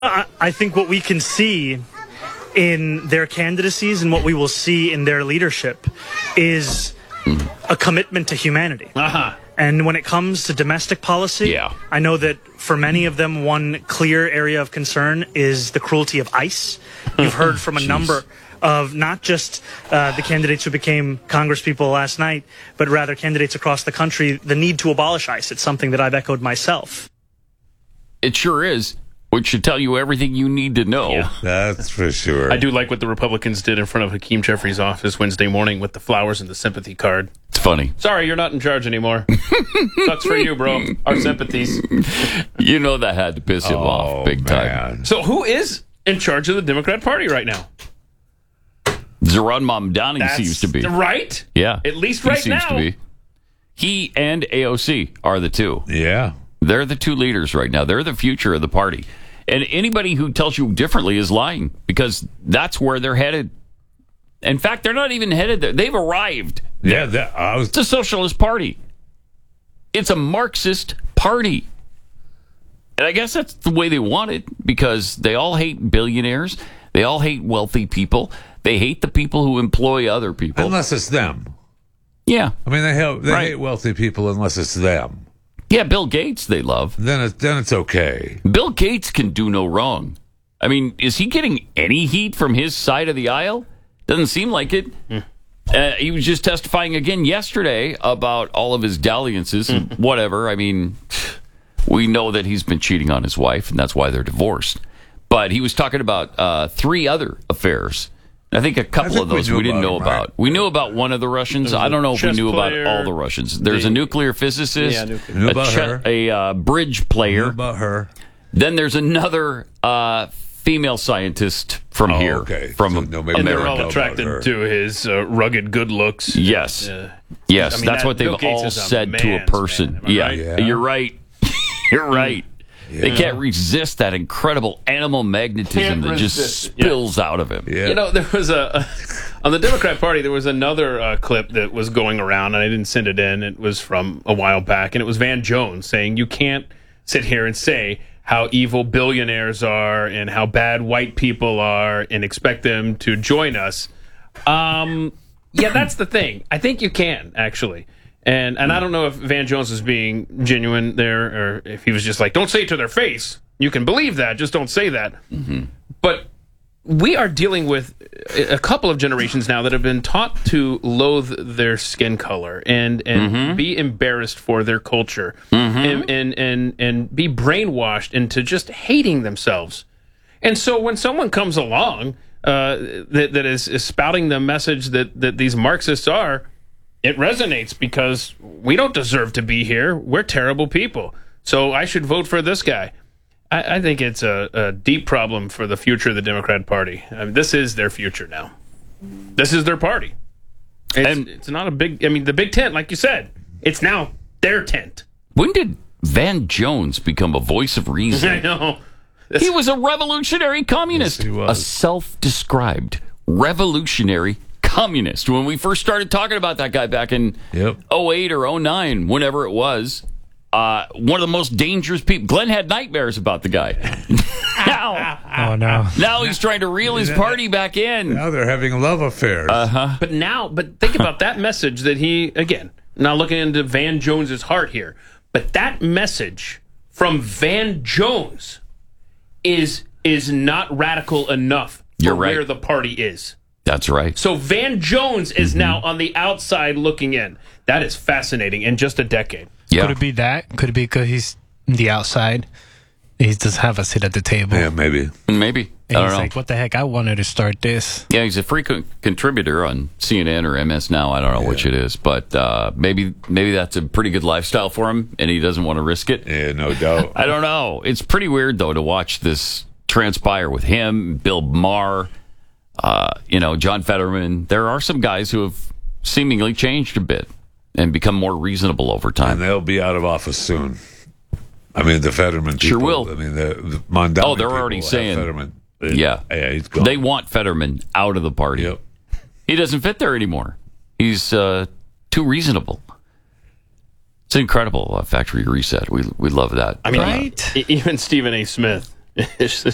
I think what we can see in their candidacies and what we will see in their leadership is a commitment to humanity. And when it comes to domestic policy, I know that for many of them, one clear area of concern is the cruelty of ICE. You've heard from a number of not just the candidates who became congresspeople last night, but rather candidates across the country, the need to abolish ICE. It's something that I've echoed myself. It sure is, which should tell you everything you need to know. Yeah. That's for sure. I do like what the Republicans did in front of Hakeem Jeffries' office Wednesday morning with the flowers and the sympathy card. It's funny. Sorry, you're not in charge anymore. Sucks for you, bro. Our sympathies. You know that had to piss him off big time. So who is in charge of the Democrat Party right now? Zohran Mamdani seems to be. Right? Yeah. At least right now. He seems to be. He and AOC are the two. Yeah. They're the two leaders right now. They're the future of the party. And anybody who tells you differently is lying, because that's where they're headed. In fact, they're not even headed there. They've arrived. Yeah, It's a socialist party. It's a Marxist party. And I guess that's the way they want it, because they all hate billionaires. They all hate wealthy people. They hate the people who employ other people. Unless it's them. Yeah. I mean, they hate wealthy people unless it's them. Yeah, Bill Gates they love. Then it's okay. Bill Gates can do no wrong. I mean, is he getting any heat from his side of the aisle? Doesn't seem like it. He was just testifying again yesterday about all of his dalliances and whatever. I mean, we know that he's been cheating on his wife, and that's why they're divorced. But he was talking about 3 other affairs. I think a couple of those we didn't know about. Right? We knew about one of the Russians. I don't know if we knew about all the Russians. There's a nuclear physicist, a bridge player. Knew about her. Then there's another female scientist from here, from America. And they're all attracted to his rugged good looks. Yes. Yes, I mean, that's what they've all said to a person. Right? You're right. You're right. Yeah. They can't resist that incredible animal magnetism that just spills out of him. Yeah. You know, there was on the Democrat Party, there was another clip that was going around, and I didn't send it in. It was from a while back, and it was Van Jones saying, you can't sit here and say how evil billionaires are and how bad white people are and expect them to join us. Yeah, that's the thing. I think you can, actually. And I don't know if Van Jones was being genuine there, or if he was just like, don't say it to their face. You can believe that, just don't say that. But we are dealing with a couple of generations now that have been taught to loathe their skin color and be embarrassed for their culture and be brainwashed into just hating themselves. And so when someone comes along that is spouting the message that these Marxists are, it resonates, because we don't deserve to be here. We're terrible people. So I should vote for this guy. I think it's a deep problem for the future of the Democrat Party. I mean, this is their future now. This is their party. It's not a big... I mean, the big tent, like you said, it's now their tent. When did Van Jones become a voice of reason? I know. He was a revolutionary communist. Yes, he was. A self-described revolutionary communist. When we first started talking about that guy back in 08 or 09, whenever it was, one of the most dangerous people. Glenn had nightmares about the guy. Now he's trying to reel his party back in. Now they're having love affairs. But think about that message that he, again, now looking into Van Jones's heart here, but that message from Van Jones is not radical enough for where the party is. That's right. So Van Jones is now on the outside looking in. That is fascinating in just a decade. Yeah. Could it be that? Could it be because he's on the outside? He does have a seat at the table. Yeah, maybe. Maybe. And he's like, what the heck? I wanted to start this. Yeah, he's a frequent contributor on CNN or MS Now. I don't know which it is. But maybe that's a pretty good lifestyle for him, and he doesn't want to risk it. Yeah, no doubt. I don't know. It's pretty weird, though, to watch this transpire with him, Bill Maher, John Fetterman. There are some guys who have seemingly changed a bit and become more reasonable over time. And they'll be out of office soon. I mean, the Fetterman people. Sure will. I mean, the Mondale they're already saying. Fetterman. Yeah, he's gone. They want Fetterman out of the party. Yep. He doesn't fit there anymore. He's too reasonable. It's incredible. Factory reset. We love that. I mean, even Stephen A. Smith